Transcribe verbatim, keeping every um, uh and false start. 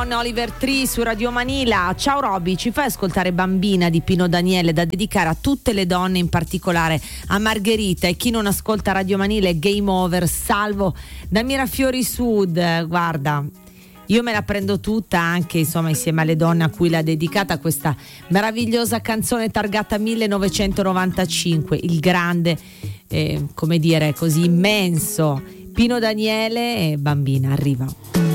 Oliver Tree su Radio Manila. Ciao Roby, ci fai ascoltare Bambina di Pino Daniele, da dedicare a tutte le donne, in particolare a Margherita, e chi non ascolta Radio Manila è game over. Salvo da Mirafiori Sud, guarda, io me la prendo tutta, anche insomma insieme alle donne a cui l'ha dedicata questa meravigliosa canzone targata millenovecentonovantacinque, il grande, eh, come dire, così immenso Pino Daniele. E Bambina arriva.